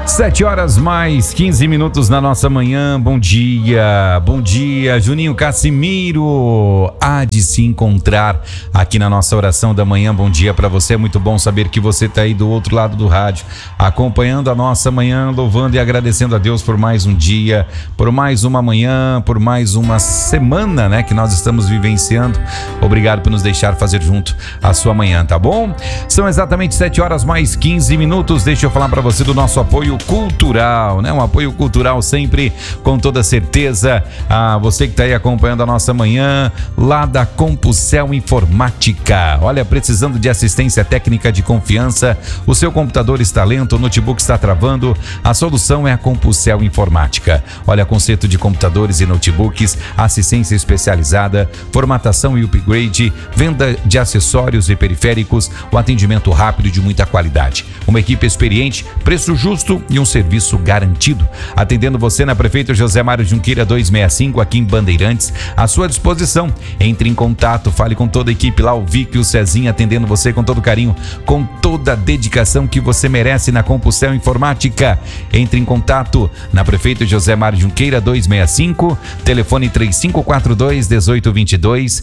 7h mais 15 minutos na nossa manhã. Bom dia, Juninho Cassimiro. Há de se encontrar aqui na nossa oração da manhã. Bom dia para você, é muito bom saber que você está aí do outro lado do rádio, acompanhando a nossa manhã, louvando e agradecendo a Deus por mais um dia, por mais uma manhã, por mais uma semana, né, que nós estamos vivenciando. Obrigado por nos deixar fazer junto a sua manhã, tá bom? São exatamente 7h mais 15 minutos. Deixa eu falar para você do nosso apoio cultural, né? Um apoio cultural sempre, com toda certeza. Você que está aí acompanhando a nossa manhã, lá da Compusel Informática. Olha, precisando de assistência técnica de confiança, o seu computador está lento, o notebook está travando, a solução é a Compusel Informática. Olha, conserto de computadores e notebooks, assistência especializada, formatação e upgrade, venda de acessórios e periféricos, o atendimento rápido e de muita qualidade. Uma equipe experiente, preço justo e um serviço garantido. Atendendo você na Prefeito José Mário Junqueira 265, aqui em Bandeirantes, à sua disposição. Entre em contato, fale com toda a equipe lá, o Vic e o Cezinha, atendendo você com todo carinho, com toda a dedicação que você merece na Compusel Informática. Entre em contato na Prefeito José Mário Junqueira 265, telefone 3542-1822,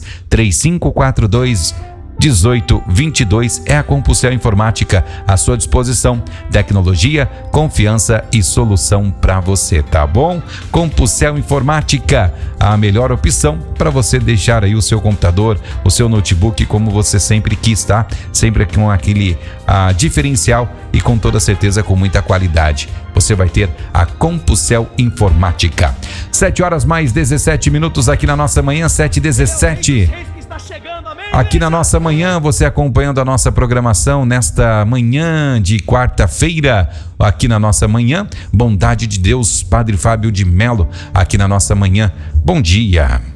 3542-1822, é a Compusel Informática à sua disposição. Tecnologia, confiança e solução para você, tá bom? Compusel Informática, a melhor opção para você deixar aí o seu computador, o seu notebook como você sempre quis, tá? Sempre com aquele diferencial e com toda certeza com muita qualidade. Você vai ter a Compusel Informática. 7h mais 17 minutos aqui na nossa manhã, 7h17. Aqui na nossa manhã, você acompanhando a nossa programação nesta manhã de quarta-feira, aqui na nossa manhã, Bondade de Deus, Padre Fábio de Melo, aqui na nossa manhã. Bom dia.